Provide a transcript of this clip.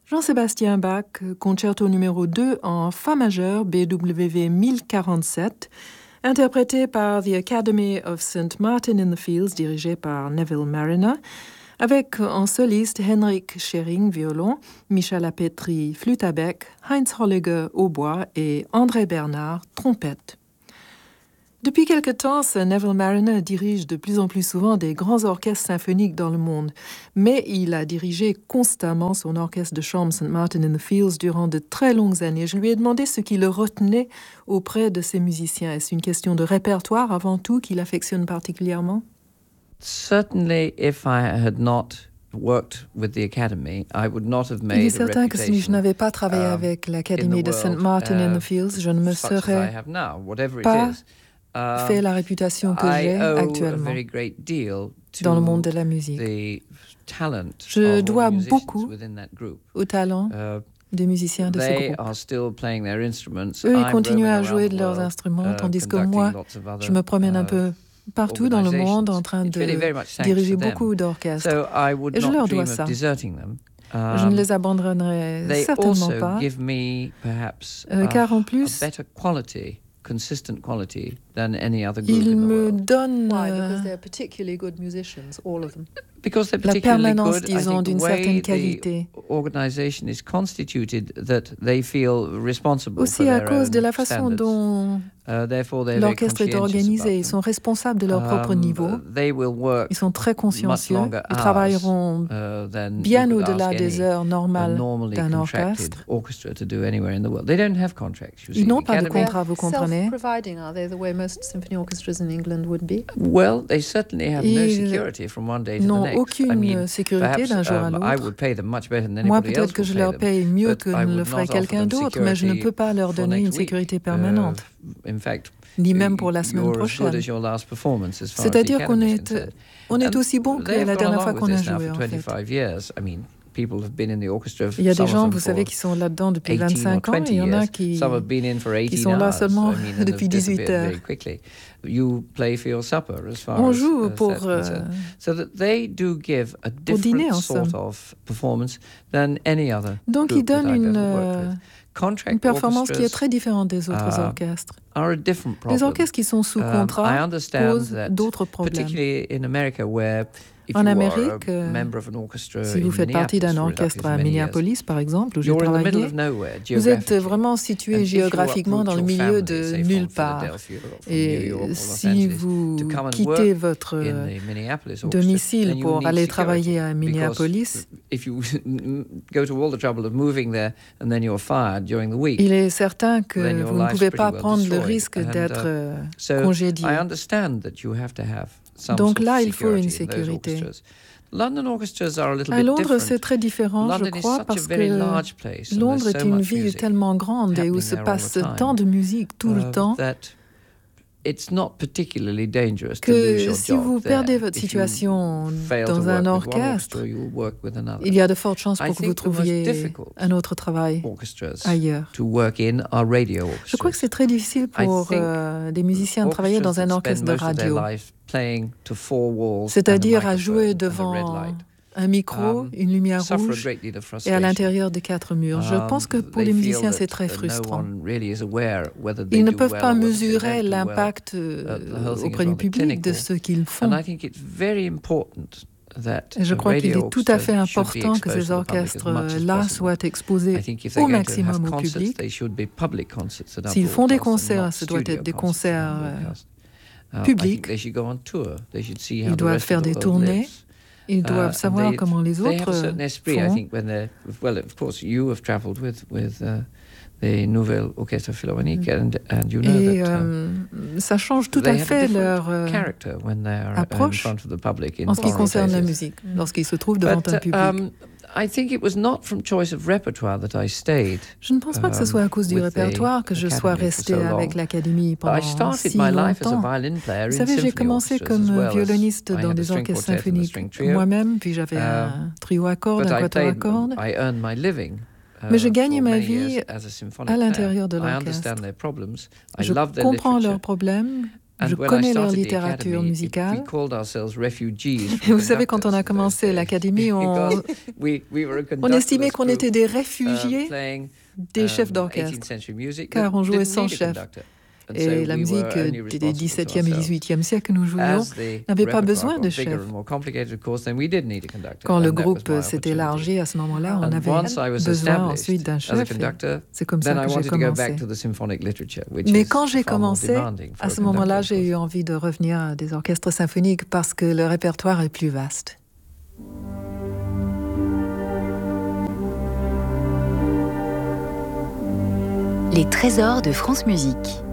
Jean-Sébastien Bach, concerto numéro 2 en Fa majeur, BWV 1047, interprété par The Academy of St. Martin in the Fields, dirigé par Neville Marriner, avec en soliste Henrik Schering, violon, Michel Apetri, flûte à bec, Heinz Holliger, hautbois et André Bernard, trompette. Depuis quelque temps, Sir Neville Marriner dirige de plus en plus souvent des grands orchestres symphoniques dans le monde, mais il a dirigé constamment son orchestre de chambre St. Martin in the Fields durant de très longues années. Je lui ai demandé ce qui le retenait auprès de ses musiciens. Est-ce une question de répertoire avant tout qu'il affectionne particulièrement? Certainly, if I had not worked with the Academy, I would not have made Il est certain que si je n'avais pas travaillé avec l'Académie de St. Martin in the Fields, je ne me serais pas fait la réputation que j'ai actuellement dans le monde de la musique. Je dois beaucoup au talent des musiciens de ce groupe. Eux, ils continuent à jouer de leurs instruments, tandis que moi, je me promène un peu partout dans le monde en train de diriger beaucoup d'orchestres. Et je leur dois ça. Je ne les abandonnerai certainement pas, car en plus, ils me donnent la permanence, disons, d'une certaine qualité. Aussi à cause de la façon dont l'orchestre est organisé, ils sont responsables de leur propre niveau. Ils sont très consciencieux. Ils travailleront bien au-delà des heures normales d'un orchestre. Ils n'ont pas de contrat, vous comprenez? Ils n'ont aucune sécurité d'un jour à l'autre. Moi, peut-être que je leur paye mieux que ne le ferait quelqu'un d'autre, mais je ne peux pas leur donner une sécurité permanente, ni même pour la semaine prochaine. C'est-à-dire qu'on est aussi bon que la dernière fois qu'on a joué, en fait. Il y a des gens, vous savez, qui sont là-dedans depuis 25 ans, et il y en a qui sont là seulement depuis 18 heures. On joue pour dîner ensemble. Donc ils donnent une performance qui est très différente des autres orchestres. Les orchestres qui sont sous contrat posent d'autres problèmes. En Amérique, si vous faites partie d'un orchestre à Minneapolis, par exemple, où j'ai travaillé, vous êtes vraiment situé géographiquement dans le milieu de nulle part. Et si vous quittez votre domicile pour aller travailler à Minneapolis, il est certain que vous ne pouvez pas prendre le risque d'être congédié. Donc là, il faut une sécurité. À Londres, c'est très différent, je crois, parce que Londres est une ville tellement grande et où se passe tant de musique tout le temps que si vous perdez votre situation dans un orchestre, il y a de fortes chances pour que vous trouviez un autre travail ailleurs. Je crois que c'est très difficile pour des musiciens de travailler dans un orchestre de radio, c'est-à-dire à jouer devant un micro, une lumière rouge et à l'intérieur de 4 murs. Je pense que pour les musiciens, c'est très frustrant. Ils ne peuvent pas mesurer l'impact auprès du public de ce qu'ils font. Et je crois qu'il est tout à fait important que ces orchestres-là soient exposés au maximum au public. S'ils font des concerts, ce doit être des concerts publics. Ils doivent faire des tournées. Ils doivent savoir comment les autres font. Et ça change tout à fait leur approche en ce qui concerne la musique, lorsqu'ils se trouvent devant un public. Je ne pense pas que ce soit à cause du répertoire que je sois restée avec l'Académie pendant si longtemps. Vous savez, j'ai commencé comme violoniste dans des orchestres symphoniques moi-même, puis j'avais un trio à cordes, un quatuor à cordes. Mais je gagnais ma vie à l'intérieur de l'orchestre. Je comprends leurs problèmes Je connais leur littérature musicale. Vous savez, quand on a commencé l'Académie, on estimait qu'on était des réfugiés des chefs d'orchestre, car on jouait sans chef. Et la musique des XVIIe et XVIIIe siècle que nous jouions n'avait pas besoin de chef. Quand le groupe s'est élargi à ce moment-là, on avait besoin ensuite d'un chef. C'est comme ça que j'ai commencé. Mais quand j'ai commencé, à ce moment-là, j'ai eu envie de revenir à des orchestres symphoniques parce que le répertoire est plus vaste. Les trésors de France Musique.